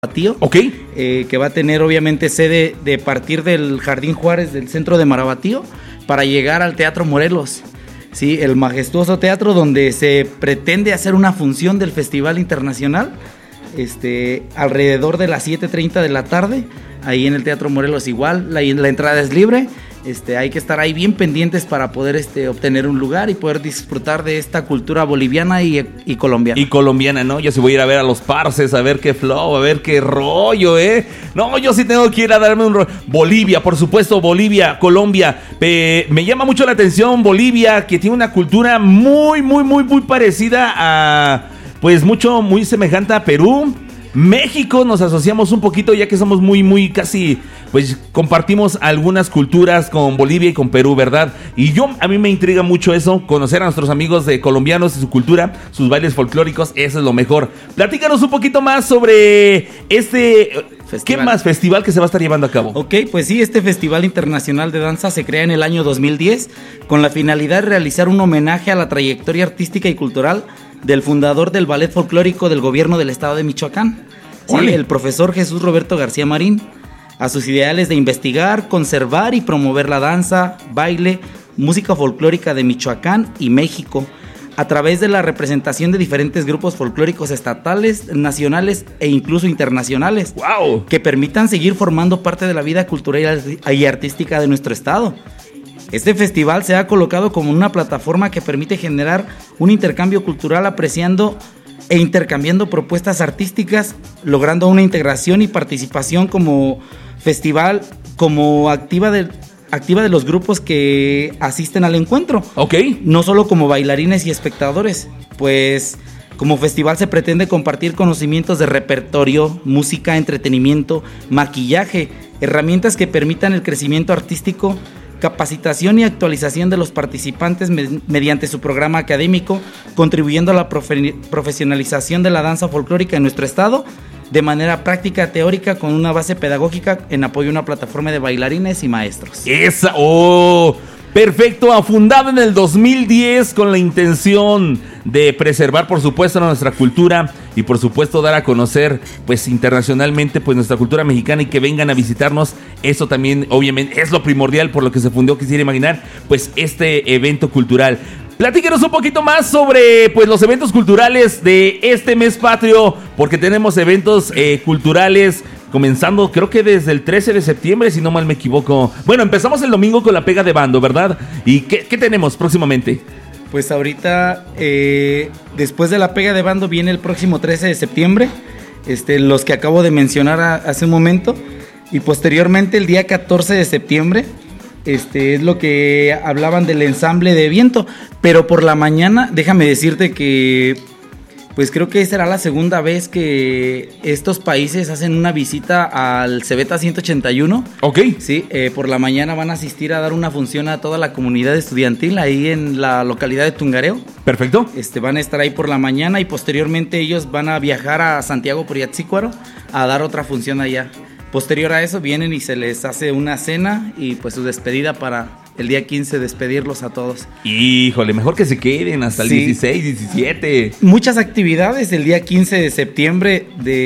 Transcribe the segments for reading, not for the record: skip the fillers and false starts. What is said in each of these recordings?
Marabatío, Ok. que va a tener obviamente sede de partir del Jardín Juárez del centro de Marabatío para llegar al Teatro Morelos. Sí, el majestuoso teatro donde se pretende hacer una función del Festival Internacional, alrededor de las 7:30 de la tarde, ahí en el Teatro Morelos igual, la entrada es libre. Hay que estar ahí bien pendientes para poder obtener un lugar y poder disfrutar de esta cultura boliviana y colombiana. Y colombiana, ¿no? Yo sí voy a ir a ver a los parces, a ver qué flow, a ver qué rollo, ¿eh? No, yo sí tengo que ir a darme un rollo. Bolivia, por supuesto, Bolivia, Colombia. Me llama mucho la atención Bolivia, que tiene una cultura muy parecida a, pues muy semejante a Perú. México nos asociamos un poquito, ya que somos muy casi, pues compartimos algunas culturas con Bolivia y con Perú, ¿verdad? Y a mí me intriga mucho eso, conocer a nuestros amigos colombianos y su cultura, sus bailes folclóricos, eso es lo mejor. Platícanos un poquito más sobre festival. ¿Qué más festival que se va a estar llevando a cabo? Ok, pues sí, este Festival Internacional de Danza se crea en el año 2010 con la finalidad de realizar un homenaje a la trayectoria artística y cultural del fundador del ballet folclórico del gobierno del estado de Michoacán, sí, el profesor Jesús Roberto García Marín, a sus ideales de investigar, conservar y promover la danza, baile, música folclórica de Michoacán y México, a través de la representación de diferentes grupos folclóricos estatales, nacionales e incluso internacionales, ¡wow!, que permitan seguir formando parte de la vida cultural y artística de nuestro estado. Este festival se ha colocado como una plataforma que permite generar un intercambio cultural apreciando e intercambiando propuestas artísticas, logrando una integración y participación como festival, como activa de los grupos que asisten al encuentro. Ok. No solo como bailarines y espectadores, pues como festival se pretende compartir conocimientos de repertorio, música, entretenimiento, maquillaje, herramientas que permitan el crecimiento artístico, capacitación y actualización de los participantes mediante su programa académico, contribuyendo a la profesionalización de la danza folclórica en nuestro estado de manera práctica, teórica, con una base pedagógica en apoyo a una plataforma de bailarines y maestros. Perfecto, fundado en el 2010 con la intención de preservar, por supuesto, nuestra cultura y, por supuesto, dar a conocer, pues, internacionalmente, pues, nuestra cultura mexicana y que vengan a visitarnos. Eso también, obviamente, es lo primordial por lo que se fundó, quisiera imaginar, pues, este evento cultural. Platíquenos un poquito más sobre, pues, los eventos culturales de este mes patrio, porque tenemos eventos culturales comenzando, creo que desde el 13 de septiembre, si no mal me equivoco. Bueno, empezamos el domingo con la pega de bando, ¿verdad? ¿Y qué tenemos próximamente? Pues ahorita, después de la pega de bando, viene el próximo 13 de septiembre, los que acabo de mencionar hace un momento, y posteriormente el día 14 de septiembre, es lo que hablaban del ensamble de viento, pero por la mañana, déjame decirte que pues creo que será la segunda vez que estos países hacen una visita al Cebeta 181. Ok. Sí, por la mañana van a asistir a dar una función a toda la comunidad estudiantil ahí en la localidad de Tungareo. Perfecto. Van a estar ahí por la mañana y posteriormente ellos van a viajar a Santiago Puriatzícuaro a dar otra función allá. Posterior a eso vienen y se les hace una cena y pues su despedida para el día 15, despedirlos a todos. Híjole, mejor que se queden hasta el 16, 17. Muchas actividades. El día 15 de septiembre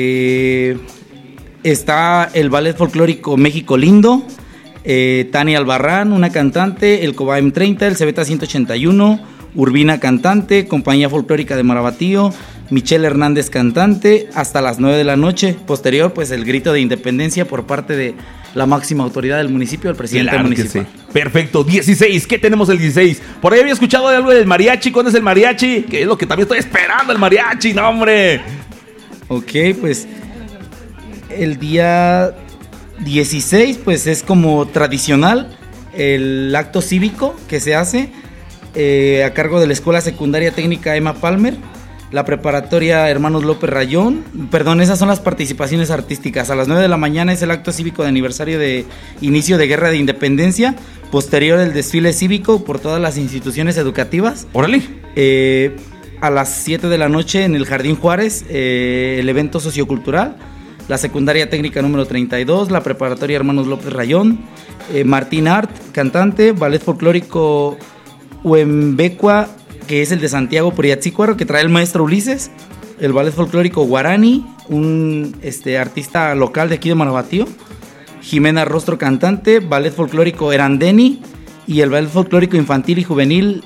está el Ballet Folclórico México Lindo, Tania Albarrán, una cantante, el Cobaem 30, el Cebeta 181, Urbina cantante, Compañía Folclórica de Marabatío, Michelle Hernández cantante, hasta las 9 de la noche. Posterior, pues el grito de independencia por parte de la máxima autoridad del municipio, el presidente municipal. Sí. Perfecto, 16, ¿qué tenemos el 16? Por ahí había escuchado algo del mariachi. ¿Cuándo es el mariachi? Que es lo que también estoy esperando, el mariachi, no, hombre. Ok, pues el día 16, pues es como tradicional el acto cívico que se hace a cargo de la Escuela Secundaria Técnica Emma Palmer, la preparatoria Hermanos López Rayón. Perdón, esas son las participaciones artísticas. A las 9 de la mañana es el acto cívico de aniversario de inicio de Guerra de Independencia. Posterior el desfile cívico por todas las instituciones educativas. Órale. A las 7 de la noche en el Jardín Juárez, el evento sociocultural. La secundaria técnica número 32, la preparatoria Hermanos López Rayón, Martín Art, cantante, ballet folclórico Huembecua, que es el de Santiago Puriatzícuaro, que trae el maestro Ulises. el ballet folclórico Guarani, un artista local de aquí de Marabatío, Jimena Rostro, cantante, ballet folclórico Erandeni y el ballet folclórico infantil y juvenil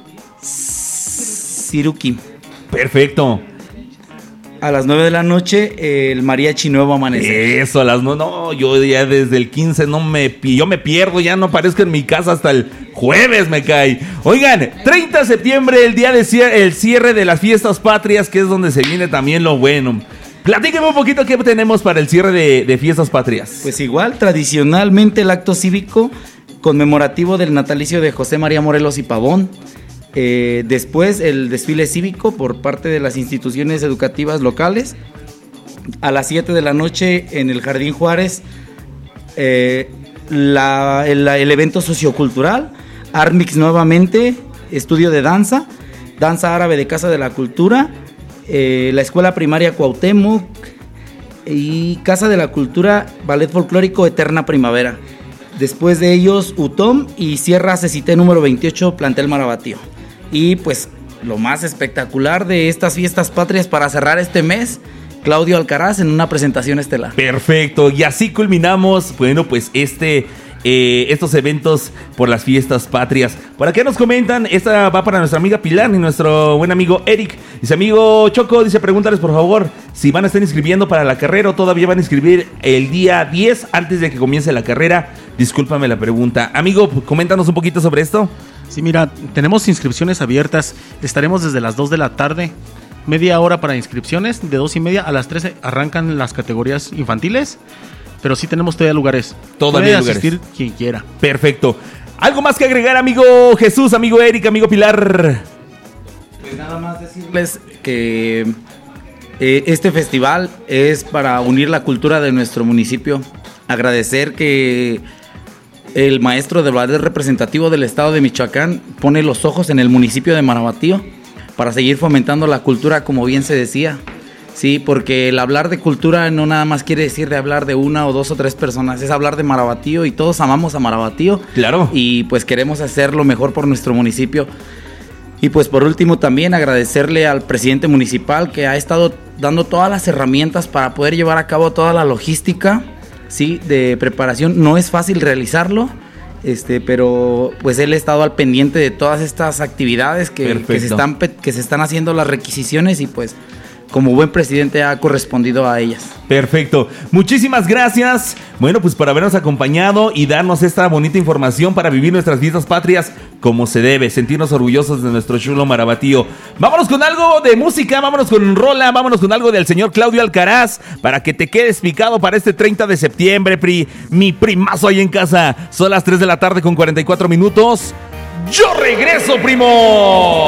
Siruki. Perfecto. A las 9 de la noche, el mariachi Nuevo Amanecer. Eso, a las 9. No, yo ya desde el 15 yo me pierdo, ya no aparezco en mi casa hasta el jueves, me cae. Oigan, 30 de septiembre, el día de el cierre de las fiestas patrias, que es donde se viene también lo bueno. Platíqueme un poquito qué tenemos para el cierre de fiestas patrias. Pues igual, tradicionalmente el acto cívico conmemorativo del natalicio de José María Morelos y Pavón. Después el desfile cívico por parte de las instituciones educativas locales. A las 7 de la noche en el Jardín Juárez el evento sociocultural, Armix nuevamente, estudio de danza árabe de Casa de la Cultura, la Escuela Primaria Cuauhtémoc y Casa de la Cultura, Ballet Folclórico Eterna Primavera. Después de ellos UTOM y cierra CECITE número 28, Plantel Marabatío. Y pues lo más espectacular de estas fiestas patrias para cerrar este mes, Claudio Alcaraz en una presentación estelar. Perfecto, y así culminamos, bueno, pues estos eventos por las fiestas patrias. Por acá nos comentan, esta va para nuestra amiga Pilar y nuestro buen amigo Eric. Dice, amigo Choco, dice, pregúntales por favor si van a estar inscribiendo para la carrera o todavía van a inscribir el día 10 antes de que comience la carrera. Discúlpame la pregunta. Amigo, coméntanos un poquito sobre esto. Sí, mira, tenemos inscripciones abiertas. Estaremos desde las 2 de la tarde. Media hora para inscripciones. De 2:30 a las 13 arrancan las categorías infantiles. Pero sí tenemos todavía lugares. Todavía puede asistir quien quiera. Perfecto. ¿Algo más que agregar, amigo Jesús, amigo Eric, amigo Pilar? Pues nada más decirles que este festival es para unir la cultura de nuestro municipio. Agradecer que el maestro del ballet representativo del estado de Michoacán pone los ojos en el municipio de Marabatío para seguir fomentando la cultura, como bien se decía. Sí, porque el hablar de cultura no nada más quiere decir de hablar de una o dos o tres personas, es hablar de Marabatío y todos amamos a Marabatío. Claro. Y pues queremos hacer lo mejor por nuestro municipio. Y pues por último también agradecerle al presidente municipal que ha estado dando todas las herramientas para poder llevar a cabo toda la logística, sí, de preparación. No es fácil realizarlo, pero pues él ha estado al pendiente de todas estas actividades que se están haciendo las requisiciones y pues como buen presidente ha correspondido a ellas. Perfecto. Muchísimas gracias. Bueno, pues por habernos acompañado y darnos esta bonita información para vivir nuestras fiestas patrias como se debe, sentirnos orgullosos de nuestro chulo Marabatío. Vámonos con algo de música, vámonos con rola, vámonos con algo del señor Claudio Alcaraz para que te quedes picado para este 30 de septiembre, mi primazo ahí en casa. Son las 3 de la tarde con 44 minutos. ¡Yo regreso, primo!